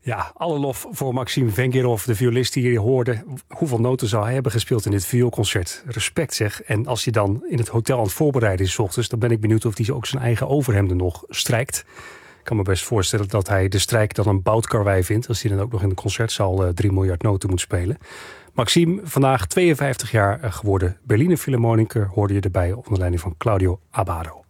Ja, alle lof voor Maxim Vengerov, de violist die je hoorde. Hoeveel noten zou hij hebben gespeeld in dit vioolconcert? Respect zeg. En als hij dan in het hotel aan het voorbereiden is 's ochtends, dan ben ik benieuwd of hij ook zijn eigen overhemden nog strijkt. Ik kan me best voorstellen dat hij de strijk dan een boutkarwei vindt, als hij dan ook nog in de concertzaal 3 miljard noten moet spelen. Maxim, vandaag 52 jaar geworden Berliner Philharmoniker, hoorde je erbij onder leiding van Claudio Abbado.